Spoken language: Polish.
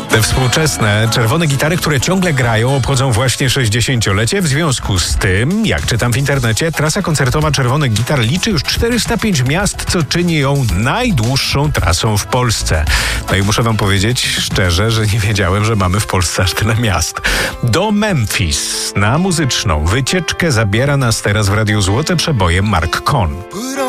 Te współczesne czerwone gitary, które ciągle grają, obchodzą właśnie 60-lecie. W związku z tym, jak czytam w internecie, trasa koncertowa czerwonych gitar liczy już 405 miast, co czyni ją najdłuższą trasą w Polsce. No i muszę wam powiedzieć szczerze, że nie wiedziałem, że mamy w Polsce aż tyle miast. Do Memphis na muzyczną wycieczkę zabiera nas teraz w Radiu Złote Przeboje Mark Cohn.